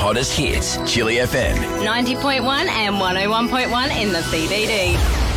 hottest hits. Chili FM. 90.1 and 101.1 in the CBD.